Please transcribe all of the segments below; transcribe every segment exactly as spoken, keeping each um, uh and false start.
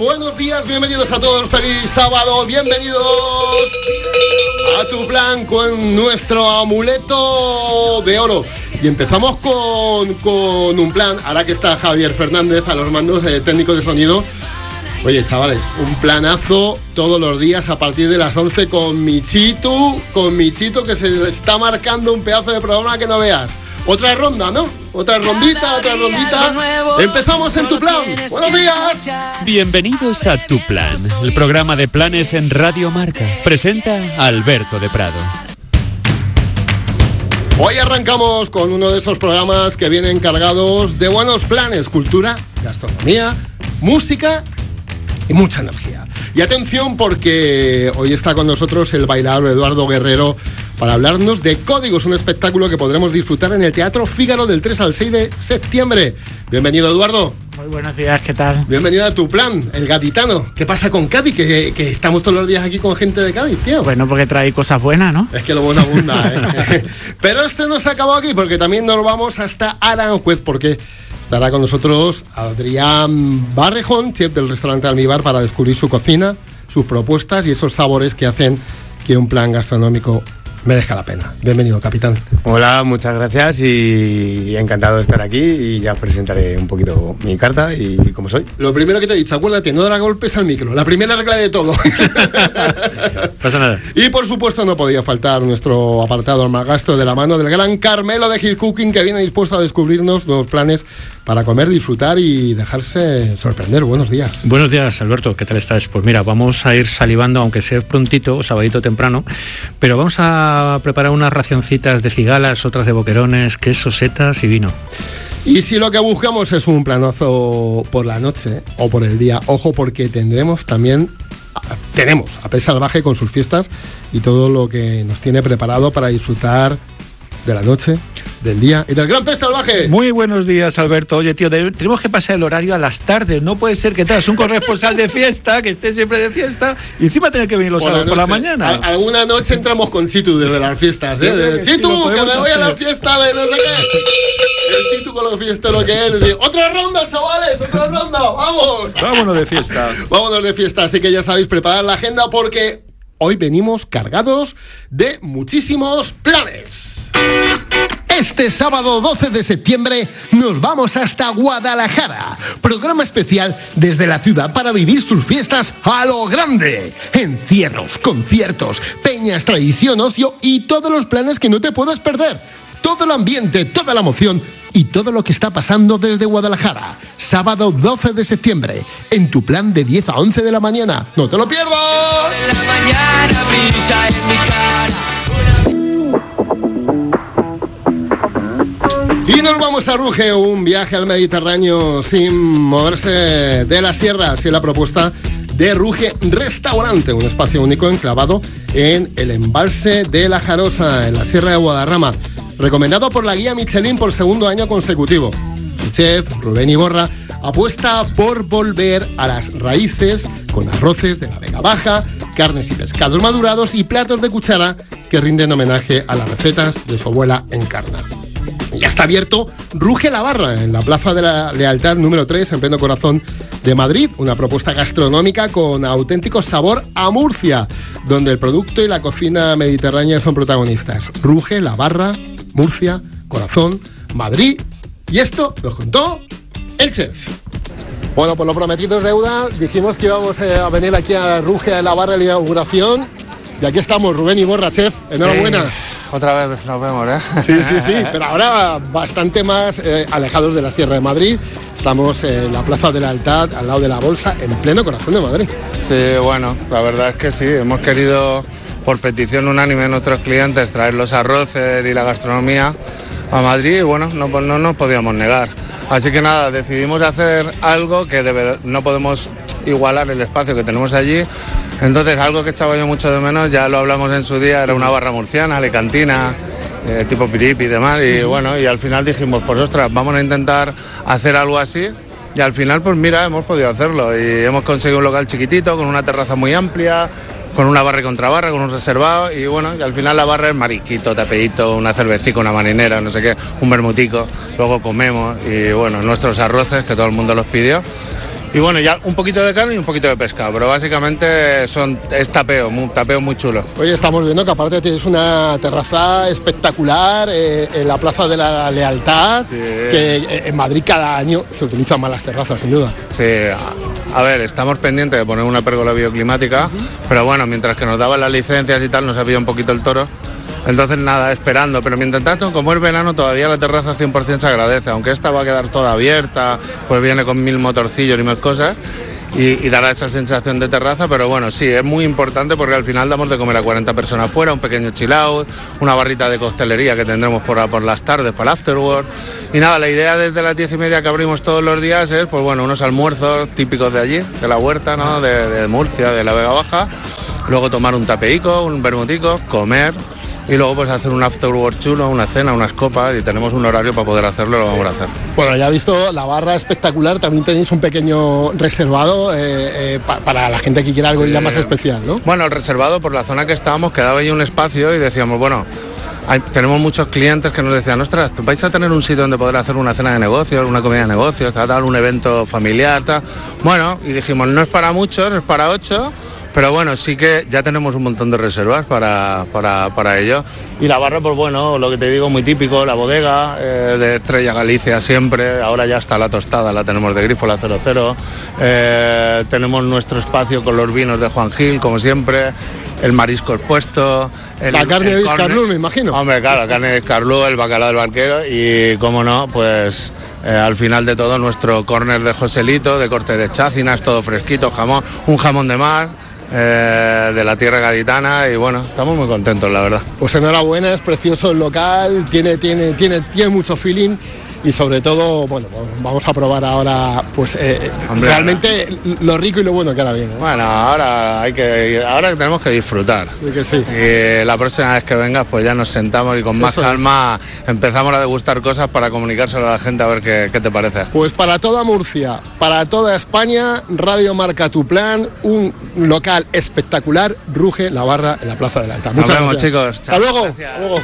buenos días, bienvenidos a todos, feliz sábado, bienvenidos a Tu Plan con nuestro amuleto de oro. Y empezamos con, con un plan, ahora que está Javier Fernández a los mandos eh, técnicos de sonido. Oye, chavales, un planazo todos los días a partir de las once con Michitu, con Michitu que se está marcando un pedazo de programa que no veas. Otra ronda, ¿no? Otra rondita, otra rondita. Empezamos en Tu Plan. ¡Buenos días! Bienvenidos a Tu Plan, el programa de planes en Radio Marca. Presenta a Alberto de Prado. Hoy arrancamos con uno de esos programas que vienen cargados de buenos planes, cultura, gastronomía, música y mucha energía. Y atención porque hoy está con nosotros el bailaor Eduardo Guerrero para hablarnos de Códigos, un espectáculo que podremos disfrutar en el Teatro Fígaro del tres al seis de septiembre. Bienvenido, Eduardo. Muy buenos días, ¿qué tal? Bienvenido a Tu Plan, el gaditano. ¿Qué pasa con Cádiz? Que, que estamos todos los días aquí con gente de Cádiz, tío. Bueno, porque trae cosas buenas, ¿no? Es que lo bueno abunda, ¿eh? Pero este no se acabó aquí, porque también nos vamos hasta Aranjuez, porque estará con nosotros Adrián Barrejón, chef del restaurante Almíbar, para descubrir su cocina, sus propuestas y esos sabores que hacen que un plan gastronómico merezca la pena. Bienvenido, capitán. Hola, muchas gracias y encantado de estar aquí y ya os presentaré un poquito mi carta y cómo soy. Lo primero que te he dicho, acuérdate, no dar golpes al micro, la primera regla de todo. Pasa nada. Y por supuesto no podía faltar nuestro apartado Almagasto de la mano del gran Carmelo de Hit Cooking, que viene dispuesto a descubrirnos nuevos planes para comer, disfrutar y dejarse sorprender. Buenos días. Buenos días, Alberto, ¿qué tal estás? Pues mira, vamos a ir salivando, aunque sea prontito, sabadito temprano, pero vamos a preparar unas racioncitas de cigalas, otras de boquerones, queso, setas y vino. Y si lo que buscamos es un planazo por la noche o por el día, ojo, porque tendremos también, tenemos a Pez Salvaje con sus fiestas y todo lo que nos tiene preparado para disfrutar de la noche, del día y del gran Pez Salvaje. Muy buenos días, Alberto. Oye, tío, de, tenemos que pasar el horario a las tardes. No puede ser que tengas un corresponsal de fiesta, que esté siempre de fiesta, y encima tener que venir los sábados por la mañana. A, alguna noche entramos con Chitu desde las fiestas, ¿eh? De, que Chitu, sí, que me voy hacer a la fiesta de no sé qué. El Chitu con lo fiestero que es. De, ¡otra ronda, chavales! ¡Otra ronda! ¡Vamos! Vámonos de fiesta. Vámonos de fiesta. Así que ya sabéis, preparar la agenda porque hoy venimos cargados de muchísimos planes. Este sábado doce de septiembre nos vamos hasta Guadalajara. Programa especial desde la ciudad para vivir sus fiestas a lo grande. Encierros, conciertos, peñas, tradición, ocio y todos los planes que no te puedas perder. Todo el ambiente, toda la emoción y todo lo que está pasando desde Guadalajara. Sábado doce de septiembre, en Tu Plan de diez a once de la mañana. ¡No te lo pierdas! La mañana brilla en mi cara. Y nos vamos a Ruge, un viaje al Mediterráneo sin moverse de las sierras, y la propuesta de Ruge Restaurante, un espacio único enclavado en el embalse de La Jarosa, en la Sierra de Guadarrama, recomendado por la guía Michelin por segundo año consecutivo. El chef Rubén Iborra apuesta por volver a las raíces con arroces de la Vega Baja, carnes y pescados madurados y platos de cuchara que rinden homenaje a las recetas de su abuela Encarna. Ya está abierto Ruge la Barra, en la Plaza de la Lealtad número tres, en pleno corazón de Madrid. Una propuesta gastronómica con auténtico sabor a Murcia, donde el producto y la cocina mediterránea son protagonistas. Ruge la Barra, Murcia, corazón, Madrid. Y esto nos contó el chef. Bueno, por lo prometido es deuda. Dijimos que íbamos a venir aquí a Ruge la Barra, la inauguración. Y aquí estamos, Rubén Iborra, chef. Enhorabuena. Eh. Otra vez nos vemos, ¿eh? Sí, sí, sí, pero ahora bastante más eh, alejados de la Sierra de Madrid. Estamos en la Plaza de la Lealtad, al lado de la Bolsa, en pleno corazón de Madrid. Sí, bueno, la verdad es que sí, hemos querido, por petición unánime de nuestros clientes, traer los arroces y la gastronomía a Madrid y bueno, no, no nos podíamos negar. Así que nada, decidimos hacer algo que debe, no podemos igualar el espacio que tenemos allí. Entonces, algo que echaba yo mucho de menos, ya lo hablamos en su día, era una barra murciana, alicantina, eh, tipo piripi y demás. Y bueno, y al final dijimos, pues ostras, vamos a intentar hacer algo así. Y al final, pues mira, hemos podido hacerlo. Y hemos conseguido un local chiquitito, con una terraza muy amplia, con una barra y contrabarra, con un reservado. Y bueno, y al final la barra es marisquito, tapeíto, una cervecita, una marinera, no sé qué, un vermutico. Luego comemos y bueno, nuestros arroces, que todo el mundo los pidió. y bueno, ya un poquito de carne y un poquito de pescado, pero básicamente son, es tapeo, un tapeo muy chulo. Oye, estamos viendo que aparte tienes una terraza espectacular eh, en la Plaza de la Lealtad, sí. que eh, en Madrid cada año se utilizan más las terrazas, sin duda. Sí, a, a ver, estamos pendientes de poner una pérgola bioclimática, uh-huh. pero bueno, mientras que nos daban las licencias y tal, nos había un poquito el toro. Entonces nada, esperando, pero mientras tanto, como es verano, todavía la terraza cien por ciento se agradece, aunque esta va a quedar toda abierta, pues viene con mil motorcillos y más cosas, y, y dará esa sensación de terraza, pero bueno, sí, es muy importante porque al final damos de comer a cuarenta personas fuera, un pequeño chill out, una barrita de coctelería que tendremos por, por las tardes para el afterwork, y nada, la idea desde las diez y media que abrimos todos los días es, pues bueno, unos almuerzos típicos de allí, de la huerta, ¿no?, de, de Murcia, de la Vega Baja, luego tomar un tapeico, un vermutico, comer, y luego pues hacer un afterwork chulo, una cena, unas copas, y tenemos un horario para poder hacerlo, lo vamos a hacer. Bueno, ya he visto la barra espectacular, también tenéis un pequeño reservado eh, eh, pa- para la gente que quiera algo sí. ya más especial, ¿no? Bueno, el reservado, por la zona que estábamos, quedaba ahí un espacio y decíamos, bueno, hay, tenemos muchos clientes que nos decían, ostras, vais a tener un sitio donde poder hacer una cena de negocios, una comida de negocios, tal, tal, un evento familiar, tal. Bueno, y dijimos, no es para muchos, es para ocho. Pero bueno, sí que ya tenemos un montón de reservas para, para, para ello. Y la barra, pues bueno, lo que te digo, muy típico, la bodega eh, de Estrella Galicia siempre, ahora ya está la tostada, la tenemos de grifo, la cero cero. Eh, tenemos nuestro espacio con los vinos de Juan Gil, como siempre, el marisco expuesto. El, la carne de Iscarlú, me imagino. Hombre, claro, la carne de Iscarlú, el bacalao del barquero y, como no, pues... Eh, al final de todo, nuestro córner de Joselito, de corte de chácinas, todo fresquito, jamón, un jamón de mar, eh, de la tierra gaditana, y bueno, estamos muy contentos, la verdad. Pues enhorabuena, es precioso el local, tiene, tiene, tiene, tiene mucho feeling. Y sobre todo, bueno, vamos a probar ahora, pues eh, Hombre, realmente ahora. lo rico y lo bueno que ahora viene, ¿eh? Bueno, ahora hay que, ahora tenemos que disfrutar. Sí que sí. Y la próxima vez que vengas, pues ya nos sentamos y con más Eso calma es. empezamos a degustar cosas para comunicárselo a la gente a ver qué, qué te parece. Pues para toda Murcia, para toda España, Radio Marca Tu Plan, un local espectacular, Ruge la Barra en la Plaza de la Alta. Muchas Nos vemos, chicos. Hasta luego. Hasta luego.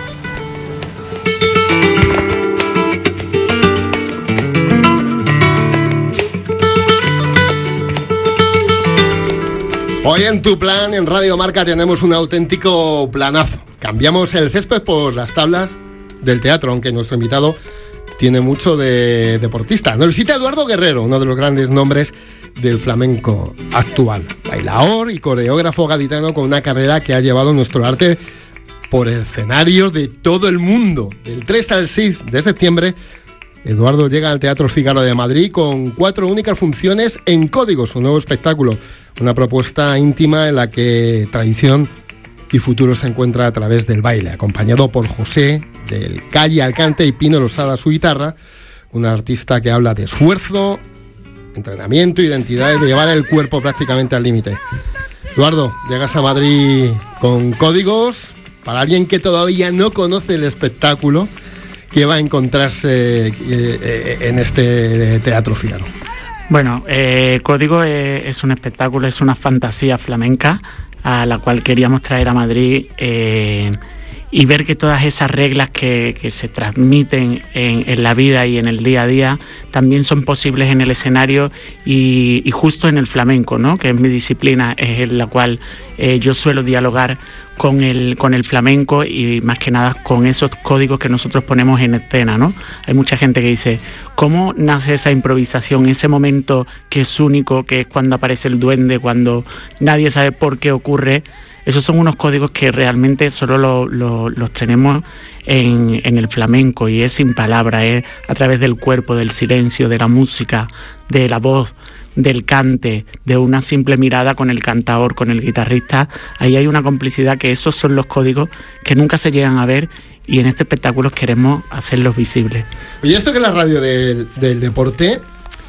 Hoy en Tu Plan, en Radio Marca, tenemos un auténtico planazo. Cambiamos el césped por las tablas del teatro, aunque nuestro invitado tiene mucho de deportista. Nos visita Eduardo Guerrero, uno de los grandes nombres del flamenco actual. Bailaor y coreógrafo gaditano con una carrera que ha llevado nuestro arte por escenarios de todo el mundo. Del tres al seis de septiembre, Eduardo llega al Teatro Fígaro de Madrid con cuatro únicas funciones en Código, su nuevo espectáculo. Una propuesta íntima en la que tradición y futuro se encuentra a través del baile, acompañado por José del Calle Alcante y Pino Losada a su guitarra, un artista que habla de esfuerzo, entrenamiento, identidad y de llevar el cuerpo prácticamente al límite. Eduardo, llegas a Madrid con Códigos. Para alguien que todavía no conoce el espectáculo, ¿qué va a encontrarse eh, eh, en este Teatro Fígaro? Bueno, eh, Código es, es un espectáculo, es una fantasía flamenca a la cual queríamos traer a Madrid eh, y ver que todas esas reglas que, que se transmiten en, en la vida y en el día a día también son posibles en el escenario y, y justo en el flamenco, ¿no?, que es mi disciplina, es en la cual eh, yo suelo dialogar con el, con el flamenco y más que nada con esos códigos que nosotros ponemos en escena, ¿no? Hay mucha gente que dice, ¿cómo nace esa improvisación, ese momento que es único, que es cuando aparece el duende, cuando nadie sabe por qué ocurre? Esos son unos códigos que realmente solo lo, lo, los tenemos en, en el flamenco y es sin palabras, es a través del cuerpo, del silencio, de la música, de la voz, del cante, de una simple mirada con el cantador, con el guitarrista. Ahí hay una complicidad que esos son los códigos que nunca se llegan a ver y en este espectáculo queremos hacerlos visibles. Oye, esto que es la radio del, del deporte,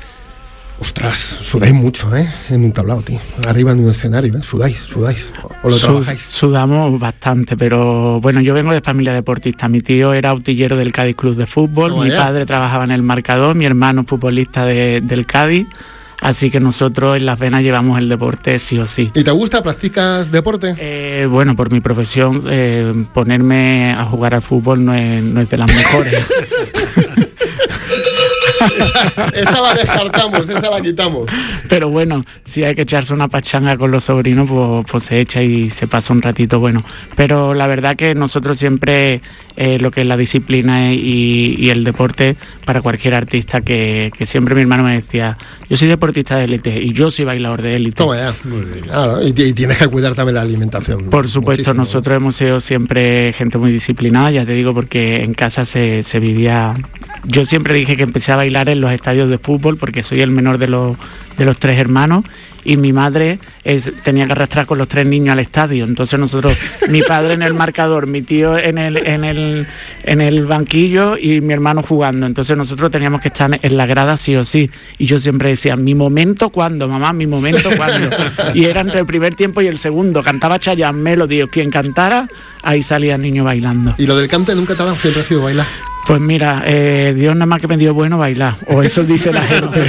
ostras, sudáis mucho, ¿eh? En un tablao, tío. Arriba en un escenario, ¿eh? Sudáis, sudáis. ¿O lo trabajáis? Sudamos bastante, pero bueno, yo vengo de familia deportista. Mi tío era utillero del Cádiz Club de Fútbol, oh, mi yeah. padre trabajaba en el Marcador, mi hermano futbolista de, del Cádiz. Así que nosotros en las venas llevamos el deporte sí o sí. ¿Y te gusta? ¿Practicas deporte? Eh, bueno, por mi profesión, eh, ponerme a jugar al fútbol no es, no es de las mejores. esa, esa la descartamos, esa la quitamos. Pero bueno, si hay que echarse una pachanga con los sobrinos, pues, pues se echa y se pasa un ratito bueno. Pero la verdad que nosotros siempre, eh, lo que es la disciplina y, y el deporte, para cualquier artista, que, que siempre mi hermano me decía, yo soy deportista de élite y yo soy bailador de élite. Toma ya. Claro, y, y tienes que cuidar también la alimentación. Por supuesto, muchísimo. Nosotros hemos sido siempre gente muy disciplinada, ya te digo, porque en casa se, se vivía... Yo siempre dije que empecé a bailar en los estadios de fútbol porque soy el menor de los, de los tres hermanos, y mi madre es, tenía que arrastrar con los tres niños al estadio. Entonces nosotros, mi padre en el marcador, mi tío en el, en el, en el banquillo y mi hermano jugando. Entonces nosotros teníamos que estar en la grada sí o sí. Y yo siempre decía, ¿mi momento cuándo, mamá? ¿Mi momento cuándo? Y era entre el primer tiempo y el segundo. Cantaba Chayanne, Melody, quien cantara, ahí salía el niño bailando. ¿Y lo del cante nunca te ha dado? Siempre ha sido bailar. Pues mira, eh, Dios nada más que me dio bueno bailar, o eso dice la gente.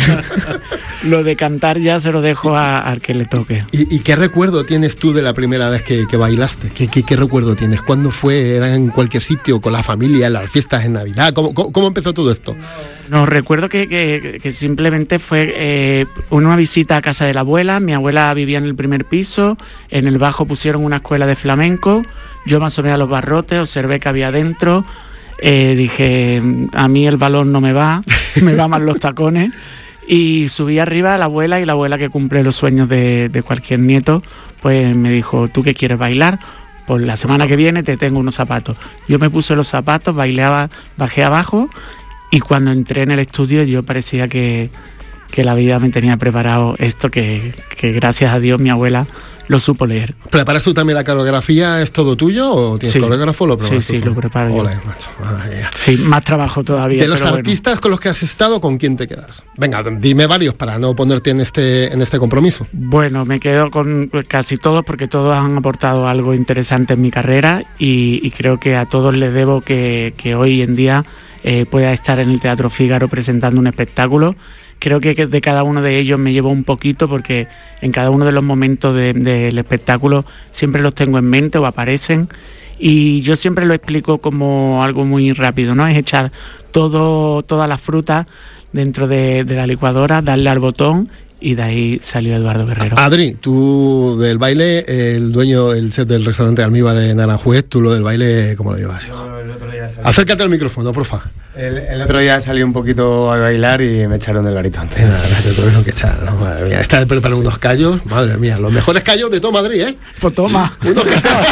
Lo de cantar ya se lo dejo a, al que le toque. ¿Y, y qué recuerdo tienes tú de la primera vez que, que bailaste? ¿Qué, qué, ¿Qué recuerdo tienes? ¿Cuándo fue? ¿Era en cualquier sitio, con la familia, en las fiestas, en Navidad? ¿Cómo, cómo, cómo empezó todo esto? No, recuerdo que, que, que simplemente fue eh, una visita a casa de la abuela. Mi abuela vivía en el primer piso, en el bajo pusieron una escuela de flamenco, yo me asomé a los barrotes, observé que había dentro. Eh, dije, a mí el balón no me va, me va más los tacones, y subí arriba a la abuela, y la abuela, que cumple los sueños de, de cualquier nieto, pues me dijo, ¿tú qué quieres bailar? Pues la semana que viene te tengo unos zapatos. Yo me puse los zapatos, baileaba, bajé abajo, y cuando entré en el estudio yo parecía que, que la vida me tenía preparado esto, que, que gracias a Dios mi abuela lo supo leer. ¿Preparas tú también la coreografía? ¿Es todo tuyo o tienes sí. coreógrafo o lo preparas Sí, sí, tú? lo preparo yo. Olé, macho. Ay, sí, más trabajo todavía. De los pero artistas bueno. con los que has estado, ¿con quién te quedas? Venga, dime varios para no ponerte en este, en este compromiso. Bueno, me quedo con casi todos porque todos han aportado algo interesante en mi carrera, y, y creo que a todos les debo que, que hoy en día eh, pueda estar en el Teatro Fígaro presentando un espectáculo. Creo que de cada uno de ellos me llevo un poquito, porque en cada uno de los momentos de, del espectáculo siempre los tengo en mente o aparecen, y yo siempre lo explico como algo muy rápido, ¿no? Es echar todo, todas las frutas dentro de, de la licuadora, darle al botón, y de ahí salió Eduardo Guerrero. Adri, tú del baile, el dueño del set del restaurante Almíbar en Aranjuez, tú lo del baile, ¿cómo lo llevas? No, el otro día salí. Acércate al micrófono, porfa. El, el otro día salí un poquito a bailar y me echaron del garitón. Nada, te tuvieron que echar, no, madre mía. Está preparando unos callos, madre mía, los mejores callos de todo Madrid, ¿eh? Pues toma. Unos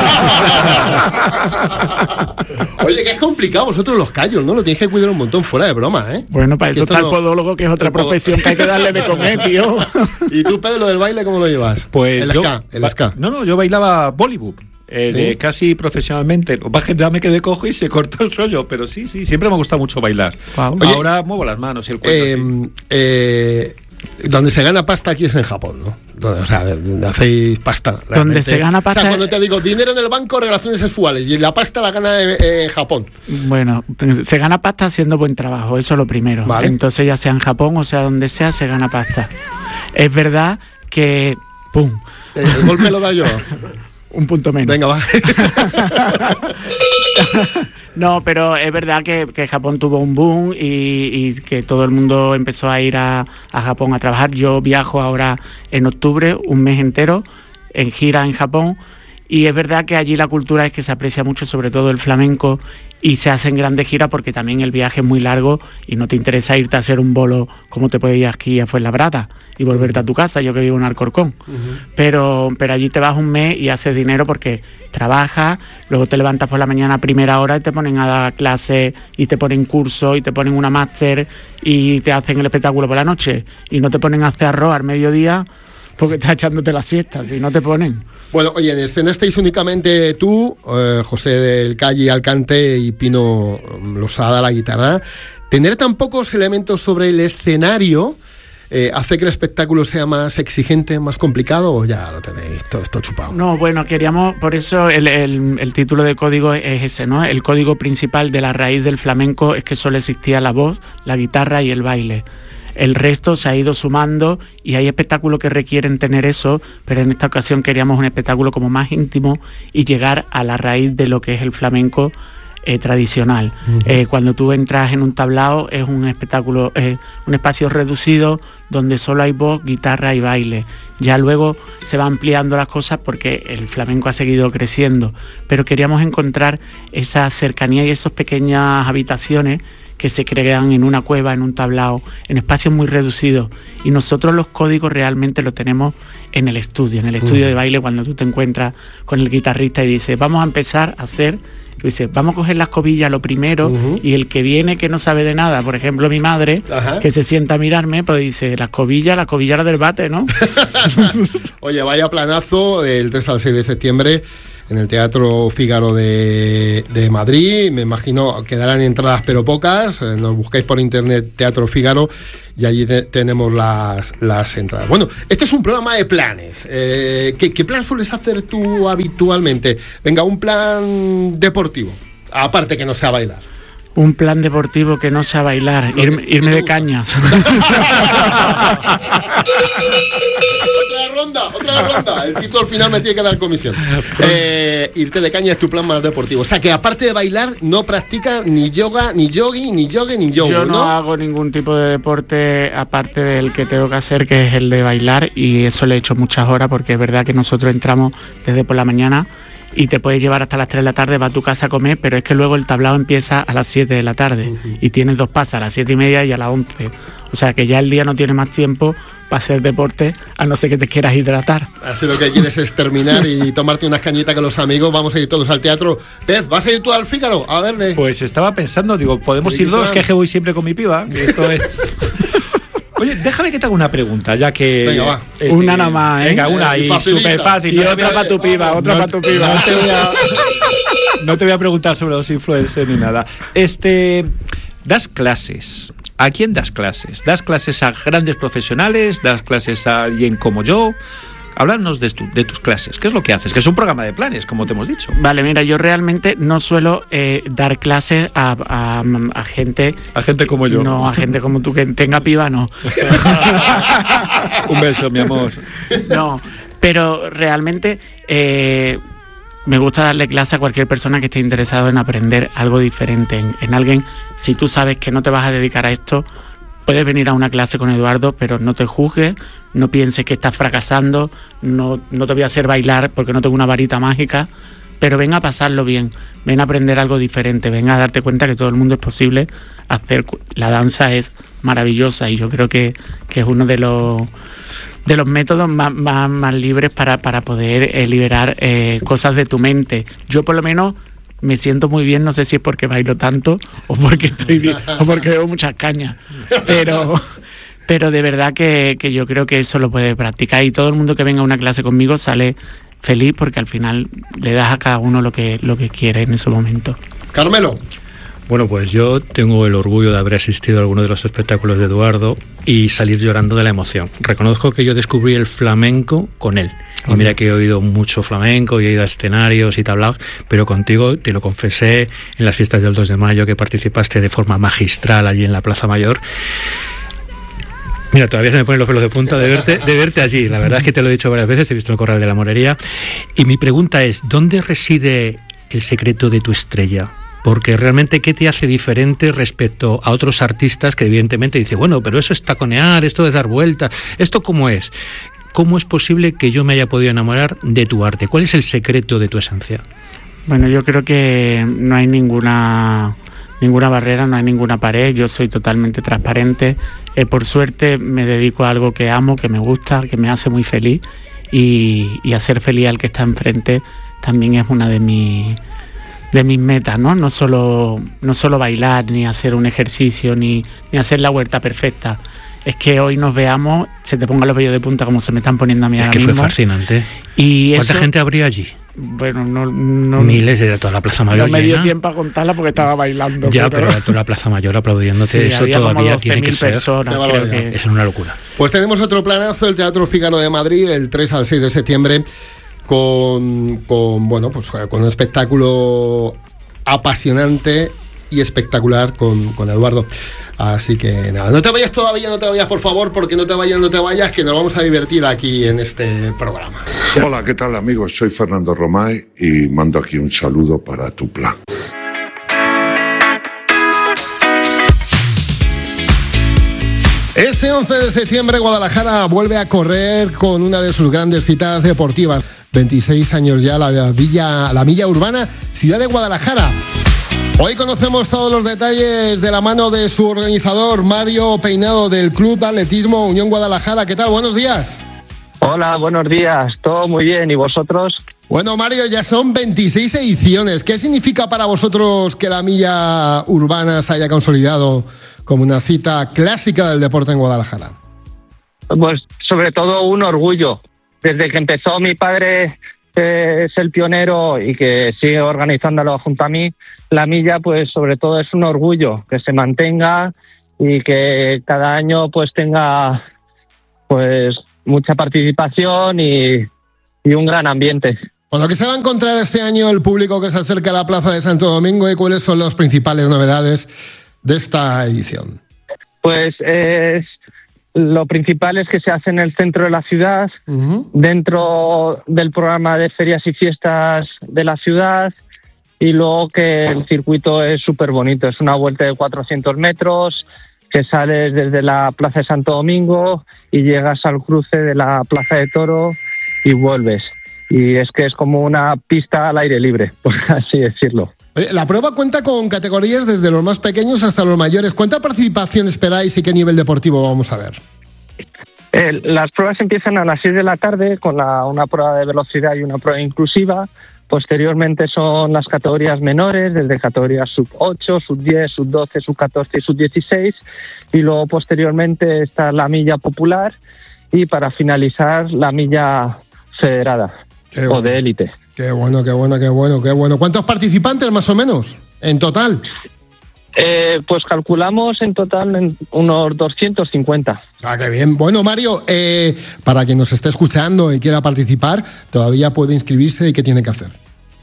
Oye, que es complicado vosotros los callos, ¿no? Lo tienes que cuidar un montón, fuera de broma, ¿eh? Bueno, para eso está el no... podólogo, que es otra profesión que hay que darle de comer, tío. ¿Y tú, Pedro, lo del baile, cómo lo llevas? Pues el yo, ska, el ska. No, no, yo bailaba Bollywood. Eh, ¿Sí? de casi profesionalmente. Ya me quedé cojo y se cortó el rollo, pero sí, sí, siempre me ha gustado mucho bailar. Wow. Oye, ahora muevo las manos y el cuerpo eh, así. Eh, donde se gana pasta aquí es en Japón, ¿no? Donde, o sea, donde hacéis pasta. Realmente. Donde se gana pasta. O sea, cuando te digo dinero en el banco, relaciones sexuales, y la pasta la gana en, en Japón. Bueno, se gana pasta haciendo buen trabajo, eso es lo primero. Vale. Entonces, ya sea en Japón o sea donde sea, se gana pasta. Es verdad que... ¡Pum! Eh, el golpe lo da yo. Un punto menos. Venga, va. No, pero es verdad que, que Japón tuvo un boom, y, y que todo el mundo empezó a ir a, a Japón a trabajar. Yo viajo ahora en octubre, un mes entero, en gira en Japón, y es verdad que allí la cultura es que se aprecia mucho, sobre todo el flamenco, y se hacen grandes giras porque también el viaje es muy largo y no te interesa irte a hacer un bolo como te puedes ir aquí a Fuenlabrada y volverte a tu casa, yo que vivo en Alcorcón. Uh-huh. pero, pero allí te vas un mes y haces dinero porque trabajas, luego te levantas por la mañana a primera hora y te ponen a dar clases y te ponen cursos y te ponen una máster y te hacen el espectáculo por la noche, y no te ponen a hacer arroz al mediodía porque estás echándote la siesta, si no te ponen. Bueno, oye, en escena estáis únicamente tú, eh, José del Calle al cante y Pino Losada a la guitarra. Tener tan pocos elementos sobre el escenario eh, hace que el espectáculo sea más exigente, más complicado, o ya lo tenéis todo esto chupado. No, bueno, queríamos, por eso el, el, el título de código es ese, ¿no? El código principal de la raíz del flamenco es que solo existía la voz, la guitarra y el baile. El resto se ha ido sumando y hay espectáculos que requieren tener eso, pero en esta ocasión queríamos un espectáculo como más íntimo y llegar a la raíz de lo que es el flamenco eh, tradicional. Uh-huh. Eh, cuando tú entras en un tablao es un espectáculo, eh, un espacio reducido donde solo hay voz, guitarra y baile. Ya luego se va ampliando las cosas porque el flamenco ha seguido creciendo, pero queríamos encontrar esa cercanía y esas pequeñas habitaciones que se crean en una cueva, en un tablao, en espacios muy reducidos. Y nosotros los códigos realmente los tenemos en el estudio, en el estudio uh-huh. de baile, cuando tú te encuentras con el guitarrista y dices, vamos a empezar a hacer, tú dices, vamos a coger la escobilla lo primero, uh-huh. y el que viene que no sabe de nada, por ejemplo mi madre, uh-huh. que se sienta a mirarme, pues dice, la escobilla, la escobilla la del bate, ¿no? Oye, vaya planazo, el tres al seis de septiembre, en el Teatro Fígaro de, de Madrid. Me imagino que darán entradas pero pocas. Eh, nos buscáis por internet Teatro Fígaro y allí te, tenemos las, las entradas. Bueno, este es un programa de planes. Eh, ¿qué, ¿Qué plan sueles hacer tú habitualmente? Venga, un plan deportivo, aparte que no sea bailar. Un plan deportivo que no sea bailar, Lo irme, que, irme que de cañas. Otra ronda, otra ronda. El Chito al final me tiene que dar comisión. Eh, irte de caña es tu plan más deportivo. O sea, que aparte de bailar, no practicas ni yoga, ni yogi, ni yoga, ni yoga. Yo no, no hago ningún tipo de deporte aparte del que tengo que hacer, que es el de bailar, y eso le he hecho muchas horas, porque es verdad que nosotros entramos desde por la mañana y te puedes llevar hasta las tres de la tarde, vas a tu casa a comer, pero es que luego el tablao empieza a las siete de la tarde, uh-huh. y tienes dos pasas, a las siete y media y a las once. O sea que ya el día no tiene más tiempo para hacer deporte, a no ser que te quieras hidratar. Así lo que quieres es terminar y tomarte unas cañitas con los amigos. Vamos a ir todos al teatro. Pez, ¿vas a ir tú al Fígaro? A verle. Pues estaba pensando, digo, podemos ir dos, que es que voy siempre con mi piba. Esto es... Oye, déjame que te haga una pregunta, ya que... Venga, va. Este, una nada más, ¿eh? Venga, una eh, y súper fácil. Y no otra para tu piba, otra no, para tu piba. No te, voy a, no te voy a preguntar sobre los influencers ni nada. Este, das clases. ¿A quién das clases? ¿Das clases a grandes profesionales? ¿Das clases a alguien como yo? Háblanos de, tu, de tus clases. ¿Qué es lo que haces? Que es un programa de planes, como te hemos dicho. Vale, mira, yo realmente no suelo eh, dar clases a, a, a gente... A gente como yo. No, a gente como tú, que tenga piba, no. Un beso, mi amor. No, pero realmente eh, me gusta darle clase a cualquier persona que esté interesado en aprender algo diferente, en, en alguien. Si tú sabes que no te vas a dedicar a esto, puedes venir a una clase con Eduardo, pero no te juzgues, no pienses que estás fracasando, no, no te voy a hacer bailar porque no tengo una varita mágica, pero ven a pasarlo bien, ven a aprender algo diferente, ven a darte cuenta que todo el mundo es posible hacer. La danza es maravillosa y yo creo que, que es uno de los de los métodos más, más, más libres para, para poder eh, liberar eh, cosas de tu mente. Yo por lo menos me siento muy bien, no sé si es porque bailo tanto o porque estoy bien o porque veo muchas cañas, pero pero de verdad que, que yo creo que eso lo puede practicar, y todo el mundo que venga a una clase conmigo sale feliz porque al final le das a cada uno lo que lo que quiere en ese momento. Carmelo. Bueno, pues yo tengo el orgullo de haber asistido a alguno de los espectáculos de Eduardo y salir llorando de la emoción. Reconozco que yo descubrí el flamenco con él. Y mira que he oído mucho flamenco y he ido a escenarios y tablaos, pero contigo te lo confesé en las fiestas del dos de mayo, que participaste de forma magistral allí en la Plaza Mayor. Mira, todavía se me ponen los pelos de punta de verte, de verte allí. La verdad es que te lo he dicho varias veces, te he visto en el Corral de la Morería. Y mi pregunta es, ¿dónde reside el secreto de tu estrella? Porque realmente, ¿qué te hace diferente respecto a otros artistas que evidentemente dicen, bueno, pero eso es taconear, esto es dar vueltas, ¿esto cómo es? ¿Cómo es posible que yo me haya podido enamorar de tu arte? ¿Cuál es el secreto de tu esencia? Bueno, yo creo que no hay ninguna ninguna barrera, no hay ninguna pared. Yo soy totalmente transparente. Eh, por suerte me dedico a algo que amo, que me gusta, que me hace muy feliz, y, y hacer feliz al que está enfrente también es una de mis de mis metas, ¿no? No solo no solo bailar, ni hacer un ejercicio, ni, ni hacer la vuelta perfecta. Es que hoy nos veamos, se te pongan los vellos de punta como se me están poniendo a mí ahora mismo. Es que fue fascinante. Y ¿cuánta eso, gente habría allí? Bueno, no... no Miles, de toda la Plaza Mayor no me dio llena. tiempo a contarla porque estaba bailando. Ya, pero, pero de toda la Plaza Mayor aplaudiéndote, sí, eso todavía tiene que ser... personas, creo que... Es una locura. Pues tenemos otro planazo, el Teatro Fígaro de Madrid, el tres al seis de septiembre, con, con bueno, pues con un espectáculo apasionante y espectacular con, con Eduardo. Así que nada, no te vayas todavía, no te vayas por favor, porque no te vayas, no te vayas, que nos vamos a divertir aquí en este programa. Hola, ¿qué tal amigos? Soy Fernando Romay y mando aquí un saludo para tu plan. Este once de septiembre Guadalajara vuelve a correr con una de sus grandes citas deportivas. veintiséis años ya la Villa, la Milla Urbana, ciudad de Guadalajara. Hoy conocemos todos los detalles de la mano de su organizador, Mario Peinado, del Club de Atletismo Unión Guadalajara. ¿Qué tal? Buenos días. Hola, buenos días. Todo muy bien. ¿Y vosotros? Bueno, Mario, ya son veintiséis ediciones. ¿Qué significa para vosotros que la Milla Urbana se haya consolidado como una cita clásica del deporte en Guadalajara? Pues sobre todo un orgullo. Desde que empezó mi padre, eh, es el pionero y que sigue organizándolo junto a mí, la Milla, pues sobre todo es un orgullo que se mantenga y que cada año pues tenga pues mucha participación y, y un gran ambiente. Bueno, ¿qué se va a encontrar este año el público que se acerca a la Plaza de Santo Domingo y cuáles son las principales novedades de esta edición? Pues eh, lo principal es que se hace en el centro de la ciudad, uh-huh. dentro del programa de ferias y fiestas de la ciudad, y luego que el circuito es súper bonito. Es una vuelta de cuatrocientos metros, que sales desde la Plaza de Santo Domingo y llegas al cruce de la Plaza de Toro y vuelves. Y es que es como una pista al aire libre, por así decirlo. La prueba cuenta con categorías desde los más pequeños hasta los mayores. ¿Cuánta participación esperáis y qué nivel deportivo vamos a ver? Eh, las pruebas empiezan a las seis de la tarde con la, una prueba de velocidad y una prueba inclusiva. Posteriormente son las categorías menores, desde categorías sub ocho, sub diez, sub doce, sub catorce y sub dieciséis. Y luego posteriormente está la milla popular y para finalizar la milla federada. Qué o bueno. De élite. Qué bueno, qué bueno, qué bueno, qué bueno. ¿Cuántos participantes más o menos en total? Eh, pues calculamos en total en unos doscientos cincuenta. Ah, qué bien. Bueno, Mario, eh, para quien nos esté escuchando y quiera participar, todavía puede inscribirse y qué tiene que hacer.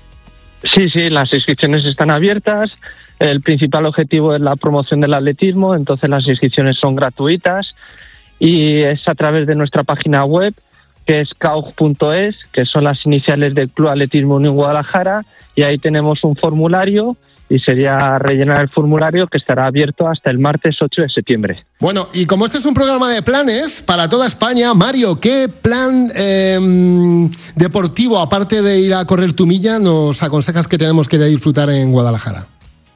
Sí, sí, las inscripciones están abiertas. El principal objetivo es la promoción del atletismo, entonces las inscripciones son gratuitas y es a través de nuestra página web, que es C A U G punto es, que son las iniciales del Club Atletismo Unión Guadalajara, y ahí tenemos un formulario y sería rellenar el formulario, que estará abierto hasta el martes ocho de septiembre. Bueno, y como este es un programa de planes para toda España, Mario, ¿qué plan eh, deportivo, aparte de ir a correr tu milla, nos aconsejas que tenemos que ir a disfrutar en Guadalajara?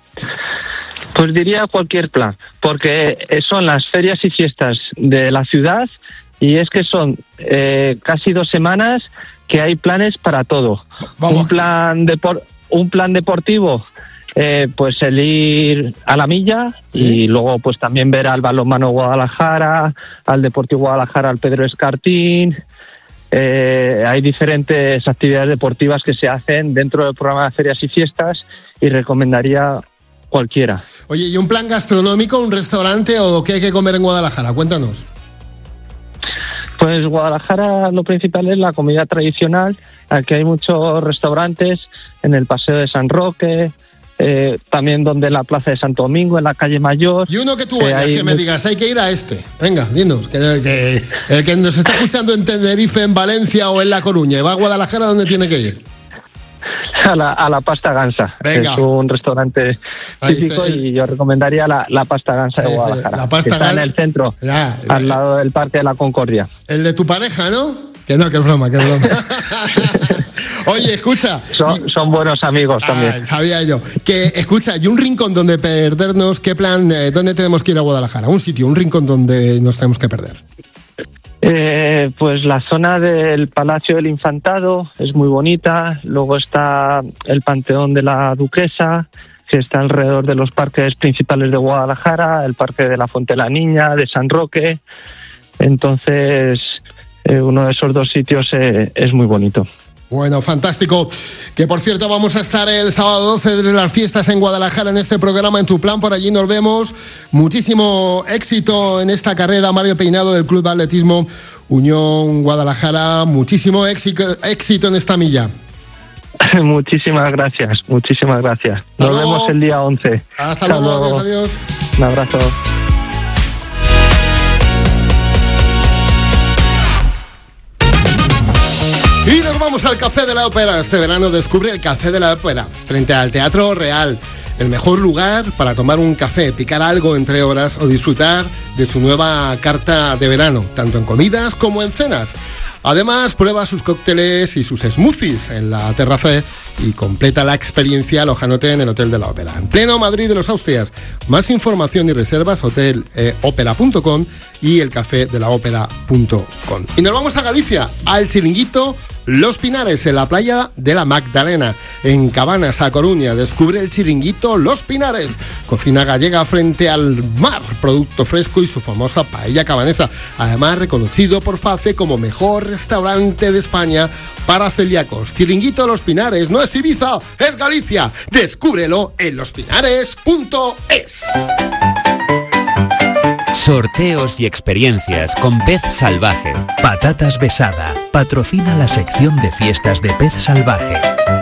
Pues diría cualquier plan, porque son las ferias y fiestas de la ciudad. Y es que son eh, casi dos semanas que hay planes para todo. Vamos. Un plan depor- un plan deportivo, eh, pues el ir a la milla, ¿sí? Y luego pues también ver al Balonmano Guadalajara, al Deportivo Guadalajara, al Pedro Escartín. Eh, hay diferentes actividades deportivas que se hacen dentro del programa de ferias y fiestas y recomendaría cualquiera. Oye, ¿y un plan gastronómico, un restaurante o qué hay que comer en Guadalajara? Cuéntanos. Pues Guadalajara lo principal es la comida tradicional. Aquí hay muchos restaurantes en el Paseo de San Roque, eh, también donde en la Plaza de Santo Domingo, en la calle Mayor. Y uno que tú vayas, que, que me digas, hay que ir a este. Venga, dinos, que, que el que nos está escuchando en Tenerife, en Valencia o en La Coruña y va a Guadalajara, ¿dónde tiene que ir? A la, a la Pasta Gansa. Venga. Es un restaurante típico el... y yo recomendaría la, la Pasta Gansa de Guadalajara. La pasta está Gan... en el centro, ya, al lado del Parque de la Concordia. El de tu pareja, ¿no? Que no, que es broma, que es broma. Oye, escucha. Son, son buenos amigos ah, también. Sabía yo. Que, escucha, y un rincón donde perdernos, ¿qué plan, eh, dónde tenemos que ir a Guadalajara? Un sitio, un rincón donde nos tenemos que perder. Eh, pues la zona del Palacio del Infantado es muy bonita. Luego está el Panteón de la Duquesa, que está alrededor de los parques principales de Guadalajara, el Parque de la Fuente de la Niña, de San Roque. Entonces, eh, uno de esos dos sitios eh, es muy bonito. Bueno, fantástico. Que por cierto vamos a estar el sábado doce de las fiestas en Guadalajara en este programa En Tu Plan. Por allí nos vemos. Muchísimo éxito en esta carrera, Mario Peinado del Club de Atletismo Unión Guadalajara. Muchísimo éxito, éxito en esta milla. Muchísimas gracias, muchísimas gracias. Nos luego. vemos el día once. Hasta, Hasta luego, luego. Adiós, adiós. Un abrazo. Y nos vamos al Café de la Ópera. Este verano descubre el Café de la Ópera frente al Teatro Real. el mejor lugar para tomar un café, picar algo entre horas o disfrutar de su nueva carta de verano, tanto en comidas como en cenas. Además, prueba sus cócteles y sus smoothies en la terraza y completa la experiencia alojándote en el Hotel de la Ópera, en pleno Madrid de los Austrias. Más información y reservas, hotel ópera punto com y el café de la ópera punto com. Y nos vamos a Galicia, al chiringuito Los Pinares, en la playa de la Magdalena, en Cabanas, a Coruña. Descubre el chiringuito Los Pinares, cocina gallega frente al mar, producto fresco y su famosa paella cabanesa, además reconocido por FACE como mejor restaurante de España para celíacos. Chiringuito Los Pinares no es Ibiza, es Galicia. Descúbrelo en los pinares punto es. Sorteos y experiencias con Pez Salvaje. Patatas Besada patrocina la sección de fiestas de Pez Salvaje.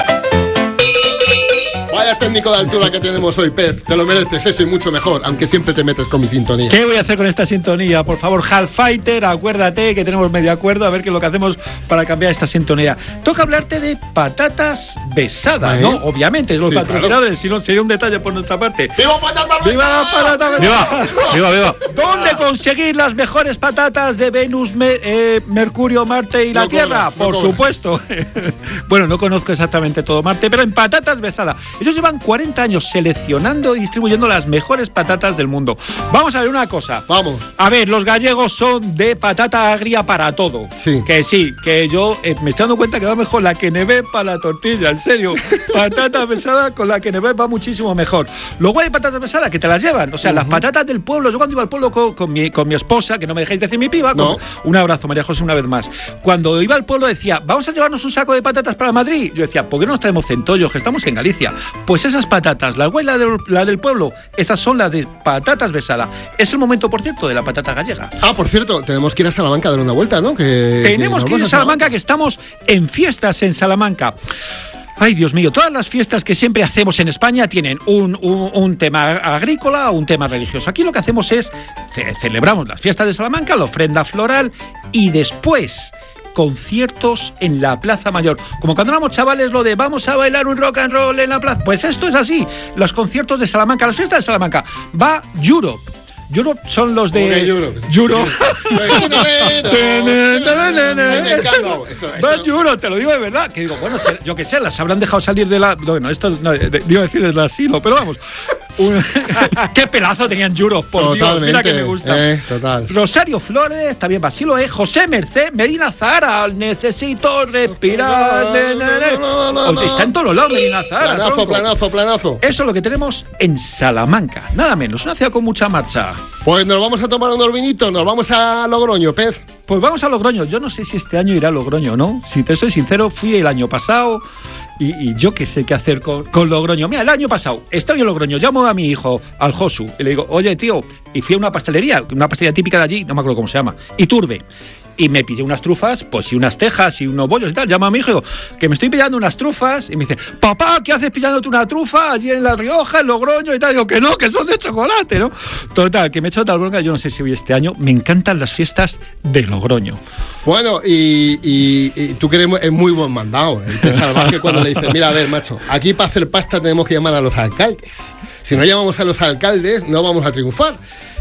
Vaya técnico de altura que tenemos hoy, Pez. Te lo mereces, eso y mucho mejor, aunque siempre te metes con mi sintonía. ¿Qué voy a hacer con esta sintonía? Por favor, Half Fighter, acuérdate que tenemos medio acuerdo, a ver qué es lo que hacemos para cambiar esta sintonía. Toca hablarte de patatas Besada, ¿eh? ¿No? Obviamente, es los Sí, patrocinadores, claro. si no sería un detalle por nuestra parte. ¡Viva patatas ¡Viva Besada! la patata Besada! Viva, viva, viva. ¿Dónde conseguir las mejores patatas de Venus, Me- eh, Mercurio, Marte y la No Tierra? cobras, no Por cobras. supuesto. Bueno, no conozco exactamente todo Marte, pero en Patatas Besada. Ellos llevan cuarenta años seleccionando y distribuyendo las mejores patatas del mundo. Vamos a ver una cosa. Vamos. A ver, los gallegos son de patata agria para todo. Sí. Que sí, que yo eh, me estoy dando cuenta que va mejor la que neve para la tortilla, en serio. Patata Besada con la que neve va muchísimo mejor. Luego hay patatas Besada que te las llevan. O sea, uh-huh. las patatas del pueblo. Yo cuando iba al pueblo con, con, mi, con mi esposa, que no me dejéis decir mi piba, no. con, un abrazo, María José, una vez más. Cuando iba al pueblo decía, vamos a llevarnos un saco de patatas para Madrid. Yo decía, ¿por qué no nos traemos centollos, que estamos en Galicia? Pues esas patatas, la guay, la, de, la del pueblo, esas son las de Patatas Besada. Es el momento, por cierto, de la patata gallega. Ah, por cierto, tenemos que ir a Salamanca a dar una vuelta, ¿no? Que, Tenemos que, que ir a Salamanca, que estamos en fiestas en Salamanca. Ay, Dios mío, todas las fiestas que siempre hacemos en España tienen un, un, un tema agrícola o un tema religioso. Aquí lo que hacemos es, ce- celebramos las fiestas de Salamanca, la ofrenda floral y después conciertos en la Plaza Mayor. Como cuando éramos chavales lo de vamos a bailar un rock and roll en la plaza. Pues esto es así, los conciertos de Salamanca, las fiestas de Salamanca. Va Europe. Europe son los de... Okay, Europe. Europe. Va Eso, Europe, te lo digo de verdad. Que digo, bueno, se- yo qué sé, las habrán dejado salir de la... Bueno, esto no, de- digo decir del asilo, pero vamos. Un- ¡Qué pelazo tenían Europe, por Dios! Mira que me gusta. Eh, total. Rosario Flores, también Basilo, ¿eh? José Merced, Medina Zahara, necesito respirar. Ne, ne, ne. Oye, está en todos los lados Medina Zahara. Planazo, tronco. planazo, planazo. Eso es lo que tenemos en Salamanca. Nada menos, una ciudad con mucha marcha. Pues nos vamos a tomar unos vinitos, nos vamos a Logroño, Pez. Pues vamos a Logroño. Yo no sé si este año irá a Logroño o no. Si te soy sincero, fui el año pasado y, y yo qué sé qué hacer con, con Logroño. Mira, el año pasado estoy en Logroño, llamo a mi hijo, al Josu, y le digo, oye, tío, y fui a una pastelería, una pastelería típica de allí, no me acuerdo cómo se llama, Iturbe. Y me pillé unas trufas, pues y unas tejas y unos bollos y tal. Llamo a mi hijo y digo, que me estoy pillando unas trufas. Y me dice, papá, ¿qué haces pillándote una trufa allí en La Rioja, en Logroño y tal? Y digo, que no, que son de chocolate, ¿no? Total, que me he hecho tal bronca, yo no sé si voy este año. Me encantan las fiestas de Logroño. Bueno, y, y, y tú que eres muy- es muy buen mandado, el Pez Salvaje, cuando le dices, mira, a ver, macho, aquí para hacer pasta tenemos que llamar a los alcaldes. Si no llamamos a los alcaldes, no vamos a triunfar.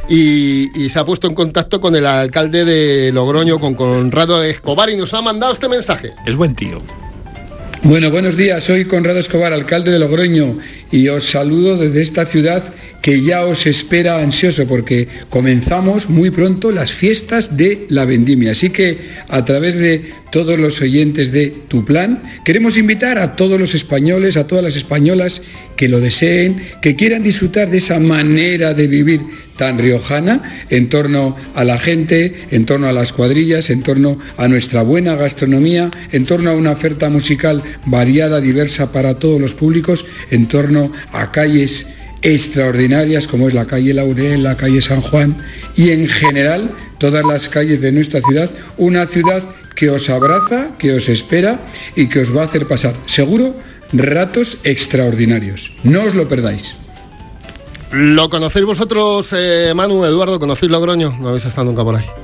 Y, y se ha puesto en contacto con el alcalde de Logroño, con Conrado Escobar, y nos ha mandado este mensaje. Es buen tío. Bueno, buenos días, soy Conrado Escobar, alcalde de Logroño, y os saludo desde esta ciudad que ya os espera ansioso porque comenzamos muy pronto las fiestas de la vendimia. Así que a través de todos los oyentes de Tu Plan, queremos invitar a todos los españoles, a todas las españolas que lo deseen, que quieran disfrutar de esa manera de vivir tan riojana en torno a la gente, en torno a las cuadrillas, en torno a nuestra buena gastronomía, en torno a una oferta musical variada, diversa para todos los públicos, en torno a calles extraordinarias como es la calle Laurel, la calle San Juan y en general todas las calles de nuestra ciudad, una ciudad que os abraza, que os espera y que os va a hacer pasar, seguro, ratos extraordinarios. No os lo perdáis. ¿Lo conocéis vosotros, eh, Manu, Eduardo? ¿Conocéis Logroño? ¿No habéis estado nunca por ahí?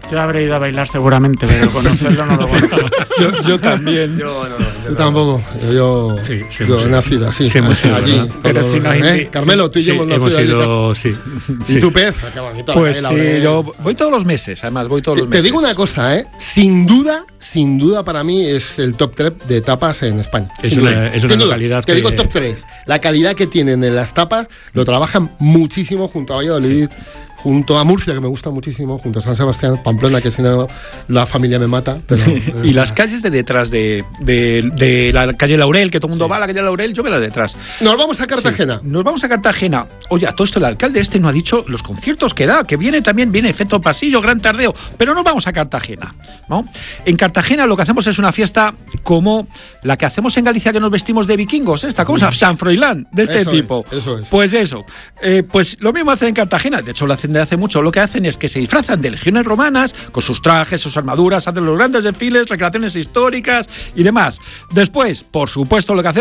Yo habré ido a bailar seguramente, pero conocerlo no lo conozco. yo, yo también. Yo, no, no, yo, yo tampoco. Yo, sí, sí, yo he nacido así. Sí, hemos allí. Ido, pero si nos ¿eh? Carmelo, tú y yo sí, hemos hemos nacido ido, allí. Sí. ¿Y sí. tu pez? Qué bonito. Pues la sí, calle, yo voy todos los meses, además, voy todos te, los meses. Te digo una cosa, ¿eh? Sin duda, sin duda para mí es el top tres de tapas en España. Es sin una, duda. es una sin duda. localidad Te que... digo top tres. La calidad que tienen en las tapas lo trabajan muchísimo junto a Valladolid. Sí. Junto a Murcia, que me gusta muchísimo, junto a San Sebastián, Pamplona, que si no la familia me mata. Pero, pero y las calles de detrás de, de, de la calle Laurel, que todo el mundo sí. va a la calle Laurel, yo veo la de detrás. Nos vamos a Cartagena. Sí, nos vamos a Cartagena. Oye, a todo esto el alcalde este no ha dicho los conciertos que da, que viene también, viene Efecto Pasillo, Gran Tardeo, pero no vamos a Cartagena, ¿no? En Cartagena lo que hacemos es una fiesta como la que hacemos en Galicia, que nos vestimos de vikingos, esta cosa, San Froilán, de este eso tipo. Es, eso es. Pues eso. Eh, pues lo mismo hacen en Cartagena, de hecho lo hacen de hace mucho, lo que hacen es que se disfrazan de legiones romanas con sus trajes, sus armaduras, hacen los grandes desfiles, recreaciones históricas y demás. Después, por supuesto, lo que hacen